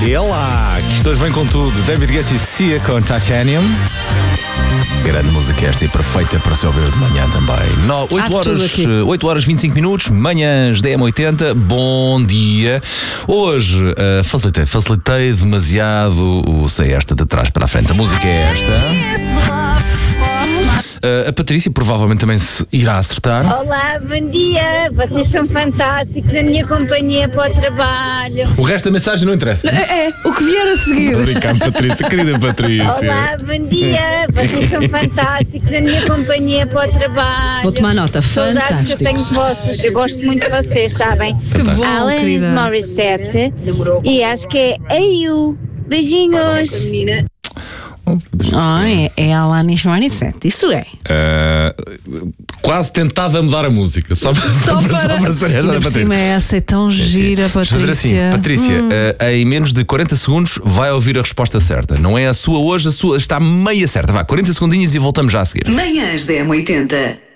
E lá, que isto hoje vem com tudo. David Guetta e Sia com Titanium. Grande música esta e perfeita para se ouvir de manhã também. 8 horas 25 minutos, manhãs DM80. Bom dia. Hoje facilitei demasiado o sei esta de trás para a frente. A música é esta. A Patrícia provavelmente também se irá acertar. Olá, bom dia. Vocês são fantásticos. A minha companhia para o trabalho. O resto da mensagem não interessa. É, o que vier a seguir. Estou a brincar, Patrícia, querida Patrícia. Olá, bom dia. Vocês são fantásticos. A minha companhia para o trabalho. Vou tomar nota. Saudades que eu tenho de vocês. Eu gosto muito de vocês, sabem? Que bom, Alanis querida. Morissette. E acho que é AU. Beijinhos. É a Alanis Morissette, isso é. Quase tentado a mudar a música. Só para ser esta Ainda da por Patrícia. cima é essa, é tão gira, Vamos fazer assim, Patrícia. Patrícia, em menos de 40 segundos vai ouvir a resposta certa. Não é a sua hoje, a sua está meia certa. Vá, 40 segundinhos e voltamos já a seguir. Manhãs da M80.